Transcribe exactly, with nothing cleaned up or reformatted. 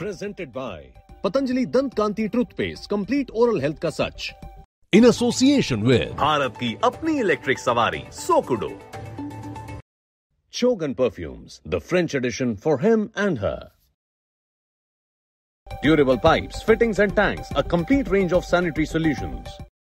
Presented by Patanjali Dant Kanti Toothpaste, complete oral health ka sach. In association with Bharat की अपनी electric सवारी सोकुडो। Chogan Perfumes, the French edition for him and her. Durable pipes, fittings and tanks, a complete range of sanitary solutions.